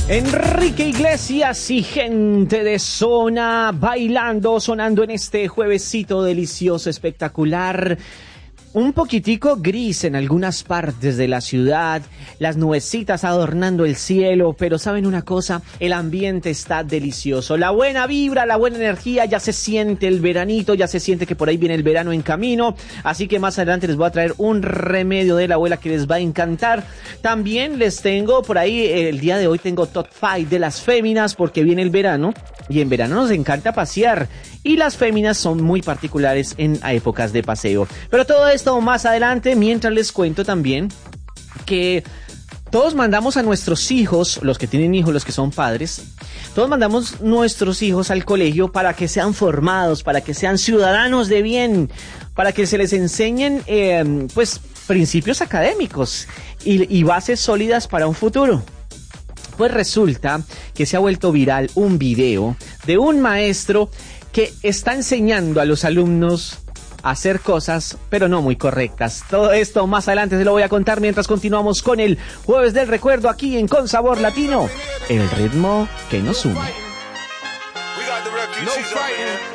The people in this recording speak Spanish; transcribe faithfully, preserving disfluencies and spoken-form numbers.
Enrique Iglesias y gente de zona bailando, sonando en este juevesito delicioso, espectacular. Un poquitico gris en algunas partes de la ciudad, las nubecitas adornando el cielo, pero ¿saben una cosa? El ambiente está delicioso, la buena vibra, la buena energía, ya se siente el veranito, ya se siente que por ahí viene el verano en camino, así que más adelante les voy a traer un remedio de la abuela que les va a encantar. También les tengo por ahí, el día de hoy tengo top cinco de las féminas porque viene el verano y en verano nos encanta pasear y las féminas son muy particulares en épocas de paseo. Pero todo esto más adelante, mientras les cuento también que todos mandamos a nuestros hijos, los que tienen hijos, los que son padres, todos mandamos nuestros hijos al colegio para que sean formados, para que sean ciudadanos de bien, para que se les enseñen eh, pues principios académicos y, y bases sólidas para un futuro. Pues resulta que se ha vuelto viral un video de un maestro que está enseñando a los alumnos a hacer cosas, pero no muy correctas. Todo esto más adelante se lo voy a contar mientras continuamos con el Jueves del Recuerdo aquí en Con Sabor Latino, el ritmo que nos une. No fighting.